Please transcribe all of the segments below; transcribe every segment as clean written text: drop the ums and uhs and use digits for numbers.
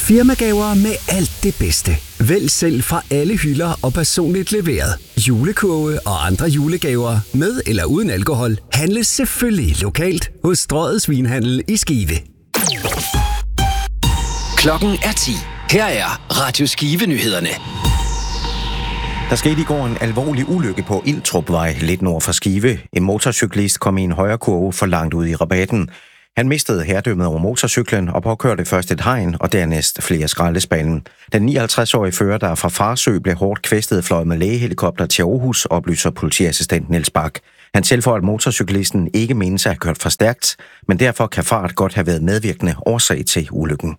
Firmagaver med alt det bedste. Vælg selv fra alle hylder og personligt leveret. Julekurve og andre julegaver med eller uden alkohol handles selvfølgelig lokalt hos Strøget Vinhandel i Skive. Klokken er 10. Her er Radio Skive-nyhederne. Der skete i går en alvorlig ulykke på Iltrupvej, lidt nord for Skive. En motorcyklist kom i en højre kurve for langt ud i rabatten. Han mistede herredømmet over motorcyklen og påkørte først et hegn og dernæst flere skraldespanden. Den 59-årige fører, der fra Farsø blev hårdt kvæstet, fløj med lægehelikopter til Aarhus, oplyser politiassistent Niels Bak. Han tilføjer, at motorcyklisten ikke menes at have kørt for stærkt, men derfor kan fart godt have været medvirkende årsag til ulykken.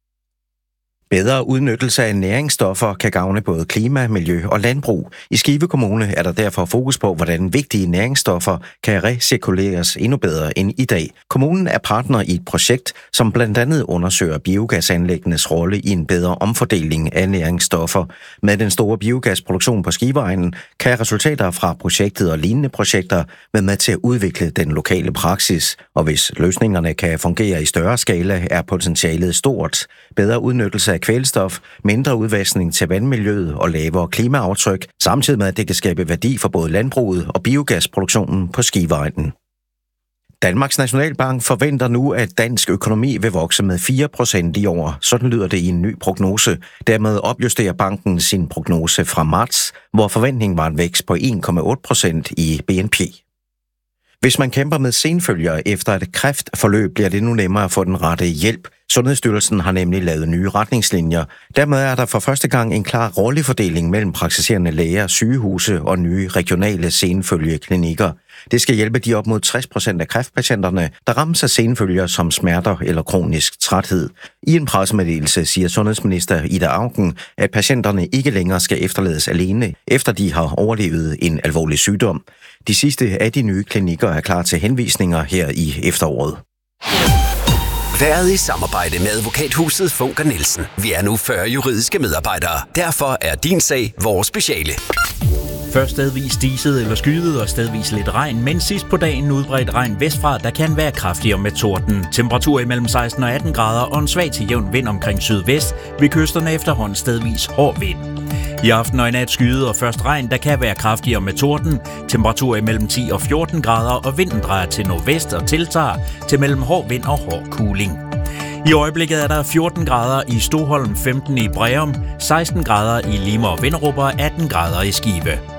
Bedre udnyttelse af næringsstoffer kan gavne både klima, miljø og landbrug. I Skive Kommune er der derfor fokus på, hvordan vigtige næringsstoffer kan recirkuleres endnu bedre end i dag. Kommunen er partner i et projekt, som blandt andet undersøger biogasanlæggenes rolle i en bedre omfordeling af næringsstoffer. Med den store biogasproduktion på Skiveegnen kan resultater fra projektet og lignende projekter være med til at udvikle den lokale praksis. Og hvis løsningerne kan fungere i større skala, er potentialet stort. Bedre udnyttelse af kvælstof, mindre udvaskning til vandmiljøet og lavere klimaaftryk, samtidig med at det kan skabe værdi for både landbruget og biogasproduktionen på Skiveegnen. Danmarks Nationalbank forventer nu, at dansk økonomi vil vokse med 4% i år. Sådan lyder det i en ny prognose. Dermed opjusterer banken sin prognose fra marts, hvor forventningen var en vækst på 1,8% i BNP. Hvis man kæmper med senfølger efter et kræftforløb, bliver det nu nemmere at få den rette hjælp. Sundhedsstyrelsen har nemlig lavet nye retningslinjer. Dermed er der for første gang en klar rollefordeling mellem praktiserende læger, sygehuse og nye regionale senfølgeklinikker. Det skal hjælpe de op mod 60% af kræftpatienterne, der rammes af senfølger som smerter eller kronisk træthed. I en pressemeddelelse siger sundhedsminister Ida Auken, at patienterne ikke længere skal efterlades alene, efter de har overlevet en alvorlig sygdom. De sidste af de nye klinikker er klar til henvisninger her i efteråret. Været i samarbejde med advokathuset Funker Nielsen. Vi er nu 40 juridiske medarbejdere. Derfor er din sag vores speciale. Først stedvis diset eller skyet og stedvis lidt regn, men sidst på dagen udbredt regn vestfra, der kan være kraftigere med torden. Temperatur imellem 16 og 18 grader og en svag til jævn vind omkring sydvest, ved kysterne efterhånden stedvis hård vind. I aften og i nat skyet og først regn, der kan være kraftigere med torden. Temperatur imellem 10 og 14 grader, og vinden drejer til nordvest og tiltager til mellem hård vind og hård kuling. I øjeblikket er der 14 grader i Stoholm, 15 i Breum, 16 grader i Lima og Vinderup og 18 grader i Skive.